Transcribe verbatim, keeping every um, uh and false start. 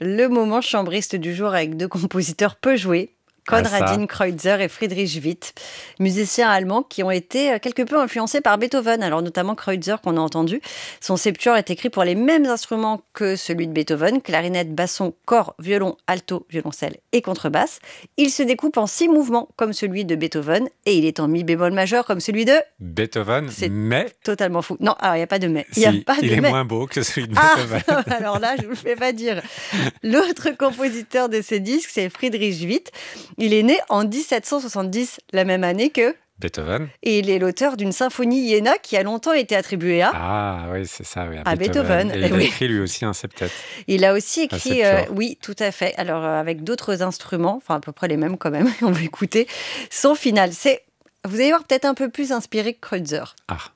Le moment chambriste du jour avec deux compositeurs peu joués. Konradin Kreutzer et Friedrich Witt, musiciens allemands qui ont été quelque peu influencés par Beethoven. Alors notamment Kreutzer qu'on a entendu. Son septuor est écrit pour les mêmes instruments que celui de Beethoven, clarinette, basson, cor, violon, alto, violoncelle et contrebasse. Il se découpe en six mouvements comme celui de Beethoven et il est en mi bémol majeur comme celui de Beethoven, C'est mais totalement fou. Non, alors il n'y a pas de mais. si, Y a pas il de est mais. moins beau que celui de Beethoven. Ah, alors là, je ne vous le fais pas dire. L'autre compositeur de ces disques, c'est Friedrich Witt. Il est né en dix-sept cent soixante-dix, la même année que... Beethoven. Et il est l'auteur d'une symphonie Iéna qui a longtemps été attribuée à... Ah oui, c'est ça, oui, à, à Beethoven. Beethoven. Et il a Oui. écrit lui aussi un septet. Il a aussi Un écrit... euh, septuor. oui, tout à fait. Alors, euh, avec d'autres instruments, enfin à peu près les mêmes quand même, on va écouter. Son final, c'est... Vous allez voir, peut-être un peu plus inspiré que Kreutzer. Ah.